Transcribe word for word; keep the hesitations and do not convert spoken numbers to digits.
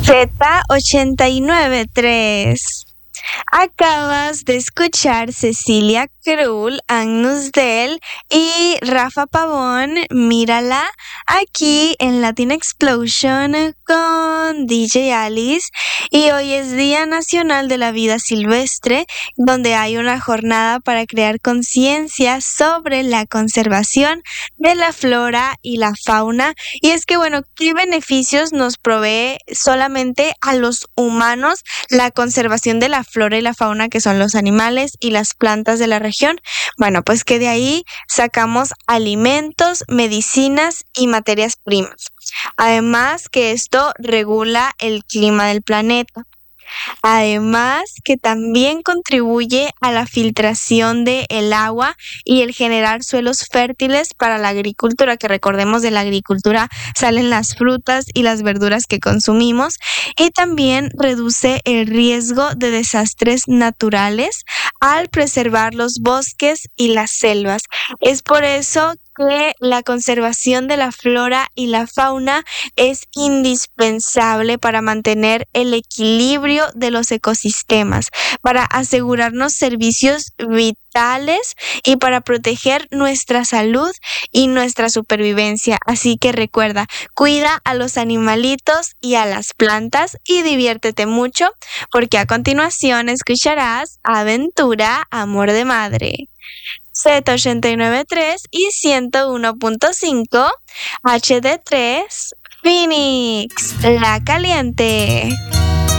Z ochenta y nueve punto tres. Acabas de escuchar Cecilia Krull, Agnus Dell y Rafa Pavón, Mírala, aquí en Latin Explosion con D J Alice. Y hoy es Día Nacional de la Vida Silvestre, donde hay una jornada para crear conciencia sobre la conservación de la flora y la fauna. Y es que, bueno, ¿qué beneficios nos provee solamente a los humanos la conservación de la flora y la fauna, que son los animales y las plantas de la región? Bueno, pues que de ahí sacamos alimentos, medicinas y materias primas. Además que esto regula el clima del planeta. Además que también contribuye a la filtración del agua y el generar suelos fértiles para la agricultura, que recordemos, de la agricultura salen las frutas y las verduras que consumimos, y también reduce el riesgo de desastres naturales al preservar los bosques y las selvas. Es por eso que la conservación de la flora y la fauna es indispensable para mantener el equilibrio de los ecosistemas, para asegurarnos servicios vitales y para proteger nuestra salud y nuestra supervivencia. Así que recuerda, cuida a los animalitos y a las plantas y diviértete mucho, porque a continuación escucharás Aventura, Amor de Madre. Z ochenta y nueve punto tres y ciento uno punto cinco H D tres Phoenix, La Caliente.